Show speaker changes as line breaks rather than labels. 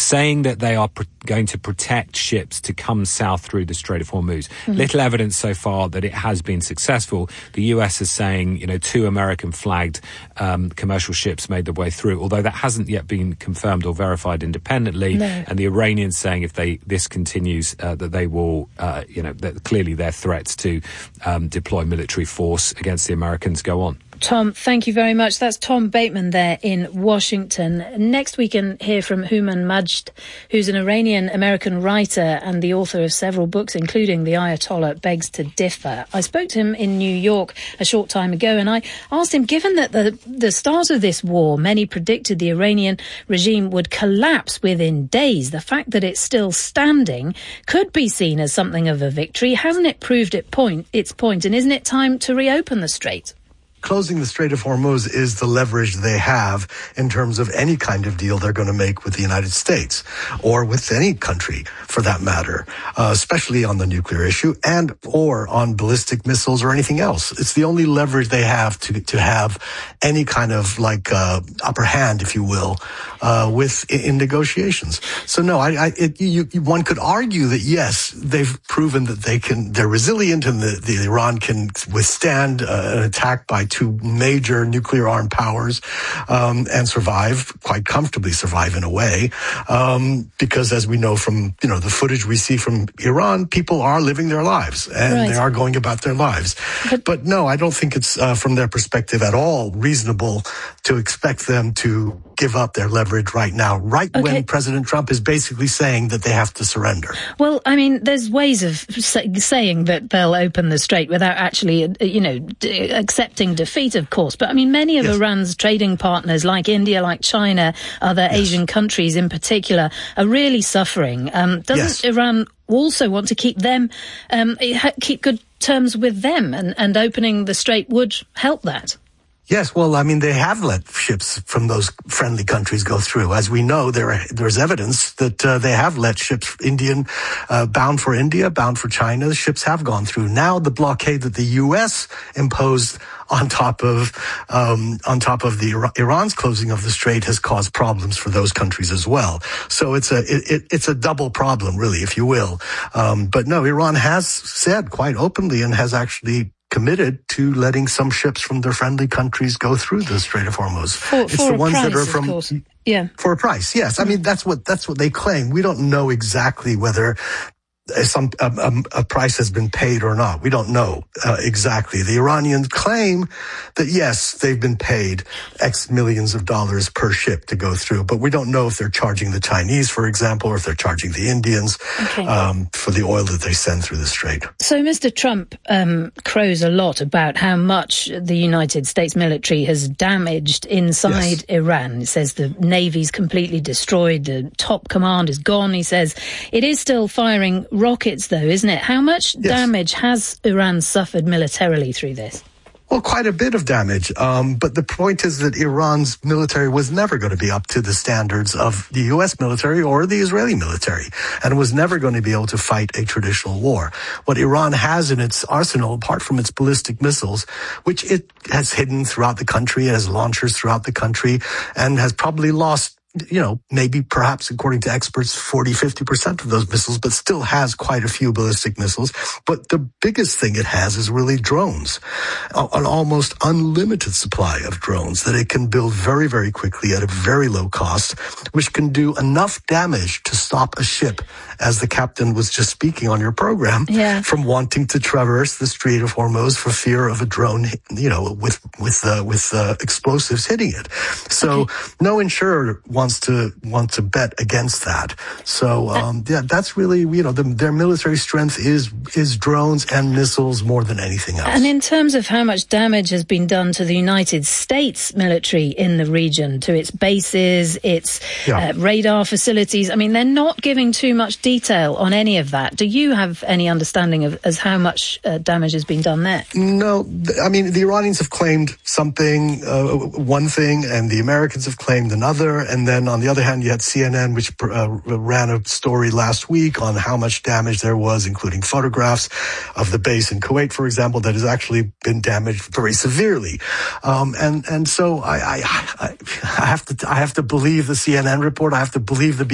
saying that they are going to protect ships to come south through the Strait of Hormuz. Little evidence so far that it has been successful. The US is saying, 2 American-flagged commercial ships made their way through, although that hasn't yet been confirmed or verified independently.
No.
And the Iranians saying if this continues, that they will, that clearly their threats to deploy military force against the Americans go on.
Tom, thank you very much. That's Tom Bateman there in Washington. Next we can hear from Houman Majd, who's an Iranian-American writer and the author of several books, including The Ayatollah Begs to Differ. I spoke to him in New York a short time ago, and I asked him, given that the start of this war, many predicted the Iranian regime would collapse within days, the fact that it's still standing could be seen as something of a victory. Hasn't it proved its point, and isn't it time to reopen the strait?
Closing the Strait of Hormuz is the leverage they have in terms of any kind of deal they're going to make with the United States or with any country for that matter, especially on the nuclear issue or on ballistic missiles or anything else. It's the only leverage they have to have any kind of upper hand, if you will, in negotiations. So no, one could argue that yes, they've proven that they're resilient and the Iran can withstand an attack by 2 major nuclear armed powers, and quite comfortably survive in a way. Because as we know from, the footage we see from Iran, people are living their lives and they are going about their lives. But no, I don't think it's, from their perspective at all reasonable to expect them to give up their leverage right now, when President Trump is basically saying that they have to surrender.
Well, I mean, there's ways of saying that they'll open the strait without actually, accepting defeat, of course. But I mean, many of Iran's trading partners, like India, like China, other Asian countries in particular, are really suffering. Doesn't Iran also want to keep them, keep good terms with them, and opening the strait would help that?
Yes, well, I mean, they have let ships from those friendly countries go through. As we know, there's evidence that they have let ships bound for India, bound for China. Ships have gone through. Now, the blockade that the U.S. imposed on top of Iran's closing of the strait has caused problems for those countries as well. So it's a double problem, really, if you will. But no, Iran has said quite openly and has actually committed to letting some ships from their friendly countries go through the Strait of Hormuz.
For a price,
for a price, yes. I mean, that's what they claim. We don't know exactly whether a price has been paid or not. We don't know exactly. The Iranians claim that yes, they've been paid X millions of dollars per ship to go through, but we don't know if they're charging the Chinese, for example, or if they're charging the Indians for the oil that they send through the strait.
So Mr. Trump crows a lot about how much the United States military has damaged inside Iran. It says the Navy's completely destroyed, the top command is gone. He says it is still firing rockets, though, isn't it? How much damage has Iran suffered militarily through this?
Well, quite a bit of damage. But the point is that Iran's military was never going to be up to the standards of the U.S. military or the Israeli military, and was never going to be able to fight a traditional war. What Iran has in its arsenal, apart from its ballistic missiles, which it has hidden throughout the country, it has launchers throughout the country, and has probably lost maybe perhaps, according to experts, 40-50% of those missiles, but still has quite a few ballistic missiles. But the biggest thing it has is really drones, an almost unlimited supply of drones that it can build very, very quickly at a very low cost, which can do enough damage to stop a ship, as the captain was just speaking on your program, from wanting to traverse the Strait of Hormuz for fear of a drone, with explosives hitting it. So no insurer wants to bet against that. So that's really their military strength is drones and missiles more than anything else.
And in terms of how much damage has been done to the United States military in the region, to its bases, its radar facilities, I mean, they're not giving too much detail on any of that. Do you have any understanding of as how much damage has been done there?
No, I mean, the Iranians have claimed something, one thing, and the Americans have claimed another, and then on the other hand, you had CNN, which ran a story last week on how much damage there was, including photographs of the base in Kuwait, for example, that has actually been damaged very severely. And so I have to believe the CNN report. I have to believe the